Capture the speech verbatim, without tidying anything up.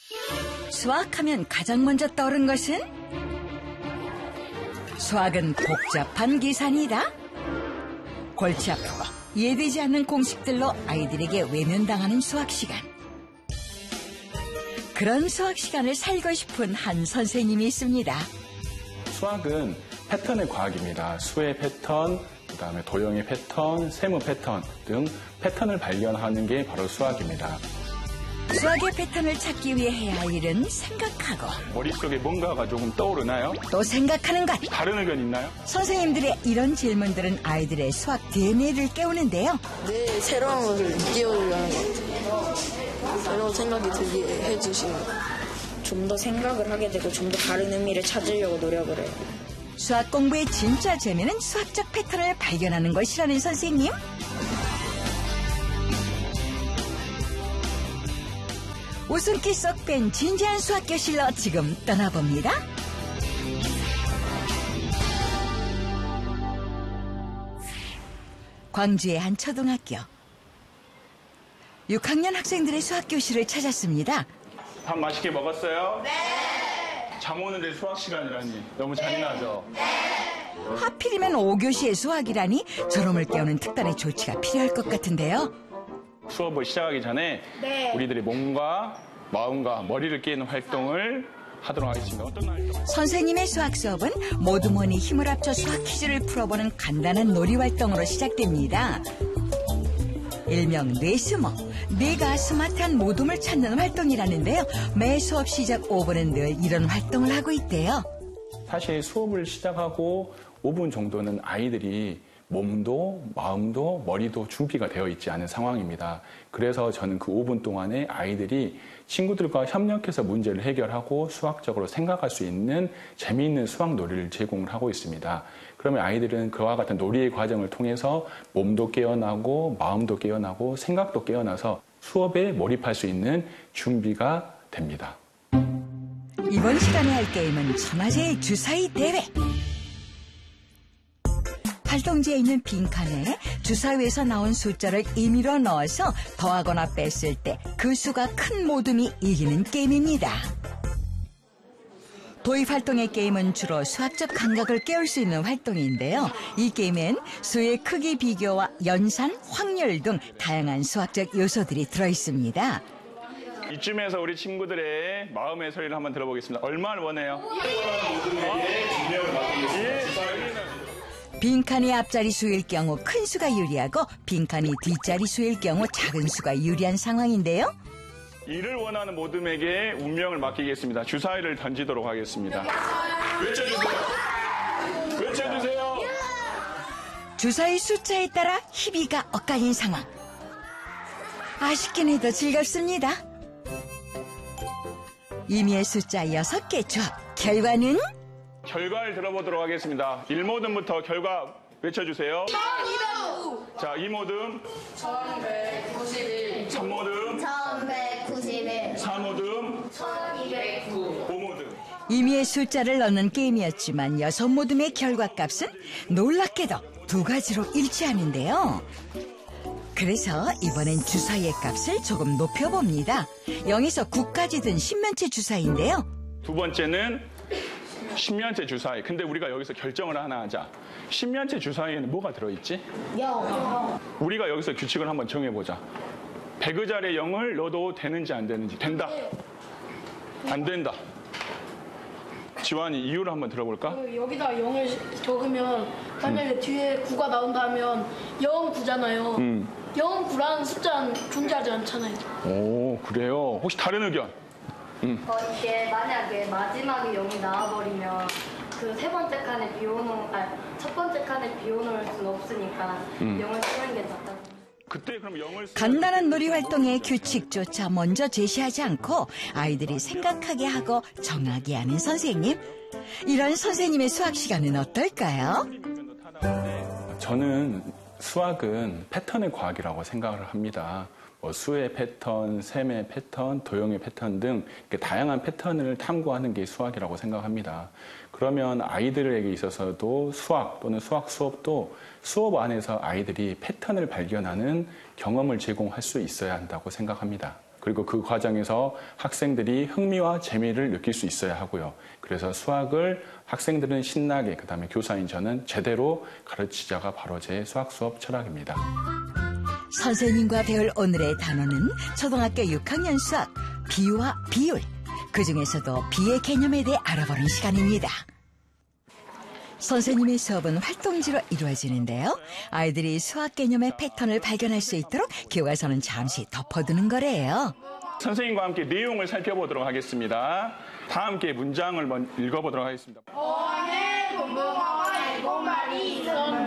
수학하면 가장 먼저 떠오른 것은? 수학은 복잡한 계산이다. 골치 아프고 이해되지 않는 공식들로 아이들에게 외면당하는 수학 시간. 그런 수학 시간을 살고 싶은 한 선생님이 있습니다. 수학은 패턴의 과학입니다. 수의 패턴, 그다음에 도형의 패턴, 세모 패턴 등 패턴을 발견하는 게 바로 수학입니다. 수학의 패턴을 찾기 위해 해야 할 일은 생각하고, 머릿속에 뭔가가 조금 떠오르나요? 또 생각하는 것. 다른 의견 있나요? 선생님들의 이런 질문들은 아이들의 수학 디엔에이를 깨우는데요. 늘 새로운 것을 느껴오려는 것 같아요. 새로운 생각이 들게 해주시는 것 같아요. 좀 더 생각을 하게 되고 좀 더 다른 의미를 찾으려고 노력을 해요. 수학 공부의 진짜 재미는 수학적 패턴을 발견하는 것이라는 선생님. 웃음기 쏙 뺀 진지한 수학 교실로 지금 떠나봅니다. 광주의 한 초등학교. 육 학년 학생들의 수학 교실을 찾았습니다. 밥 맛있게 먹었어요? 네. 잠 오는데 수학 시간이라니 너무 잔인하죠? 네. 하필이면 오 교시의 수학이라니 저놈을 깨우는 특단의 조치가 필요할 것 같은데요. 수업을 시작하기 전에 네. 우리들의 몸과 마음과 머리를 깨우는 활동을 하도록 하겠습니다. 어떤 활동? 선생님의 수학 수업은 모두 모니 힘을 합쳐 수학 퀴즈를 풀어보는 간단한 놀이 활동으로 시작됩니다. 일명 뇌스모, 뇌가 스마트한 모둠을 찾는 활동이라는데요. 매 수업 시작 오 분은 늘 이런 활동을 하고 있대요. 사실 수업을 시작하고 오 분 정도는 아이들이 몸도 마음도 머리도 준비가 되어 있지 않은 상황입니다. 그래서 저는 그 오 분 동안에 아이들이 친구들과 협력해서 문제를 해결하고 수학적으로 생각할 수 있는 재미있는 수학 놀이를 제공을 하고 있습니다. 그러면 아이들은 그와 같은 놀이의 과정을 통해서 몸도 깨어나고 마음도 깨어나고 생각도 깨어나서 수업에 몰입할 수 있는 준비가 됩니다. 이번 시간에 할 게임은 천하제일 주사위 대회. 활동지에 있는 빈칸에 주사위에서 나온 숫자를 임의로 넣어서 더하거나 뺐을 때 그 수가 큰 모둠이 이기는 게임입니다. 도입 활동의 게임은 주로 수학적 감각을 깨울 수 있는 활동인데요. 이 게임엔 수의 크기 비교와 연산, 확률 등 다양한 수학적 요소들이 들어있습니다. 이쯤에서 우리 친구들의 마음의 소리를 한번 들어보겠습니다. 얼마를 원해요? 빈칸이 앞자리 수일 경우 큰 수가 유리하고 빈칸이 뒷자리 수일 경우 작은 수가 유리한 상황인데요. 이를 원하는 모둠에게 운명을 맡기겠습니다. 주사위를 던지도록 하겠습니다. 외쳐주세요. 외쳐주세요. 주사위 숫자에 따라 희비가 엇갈린 상황. 아쉽긴 해도 즐겁습니다. 임의의 숫자 여섯 개 조합. 결과는? 결과를 들어보도록 하겠습니다. 일 모둠부터 결과 외쳐주세요. 천이백구. 자, 이 모둠. 천백구십일. 삼 모둠. 천백구십일. 사 모둠. 천이백구. 오 모둠. 임의의 숫자를 넣는 게임이었지만 여섯 모둠의 결과값은 놀랍게도 두 가지로 일치하는데요. 그래서 이번엔 주사위의 값을 조금 높여봅니다. 영에서 구까지 든 십면체 주사위인데요. 두 번째는 십면체 주사위. 근데 우리가 여기서 결정을 하나 하자. 십면체 주사위에는 뭐가 들어있지? 영. 우리가 여기서 규칙을 한번 정해보자. 백의 자리에 영을 넣어도 되는지 안 되는지. 된다. 안 된다. 지환이 이유를 한번 들어볼까? 여기다 영을 적으면 만약에 음. 뒤에 구가 나온다면 영 구잖아요. 음. 영 구라는 숫자는 존재하지 않잖아요. 오, 그래요? 혹시 다른 의견? 음. 어, 이게 만약에 마지막에 영이 나와버리면 그 세 번째 칸에 비워놓은, 아니, 첫 번째 칸에 비워놓을 수는 없으니까 음. 영을 쓰는 게 낫다고. 그때 그럼 영을 간단한 놀이 활동의 규칙조차 먼저 제시하지 않고 아이들이 생각하게 하고 정하게 하는 선생님. 이런 선생님의 수학 시간은 어떨까요? 저는 수학은 패턴의 과학이라고 생각을 합니다. 뭐 수의 패턴, 셈의 패턴, 도형의 패턴 등 다양한 패턴을 탐구하는 게 수학이라고 생각합니다. 그러면 아이들에게 있어서도 수학 또는 수학 수업도 수업 안에서 아이들이 패턴을 발견하는 경험을 제공할 수 있어야 한다고 생각합니다. 그리고 그 과정에서 학생들이 흥미와 재미를 느낄 수 있어야 하고요. 그래서 수학을 학생들은 신나게, 그다음에 교사인 저는 제대로 가르치자가 바로 제 수학 수업 철학입니다. 선생님과 배울 오늘의 단어는 초등학교 육 학년 수학, 비와 비율. 그중에서도 비의 개념에 대해 알아보는 시간입니다. 선생님의 수업은 활동지로 이루어지는데요. 아이들이 수학 개념의 패턴을 발견할 수 있도록 교과서는 잠시 덮어두는 거래요. 선생님과 함께 내용을 살펴보도록 하겠습니다. 다 함께 문장을 먼저 읽어보도록 하겠습니다. 오늘 공부방과 일곱 마리 있었는데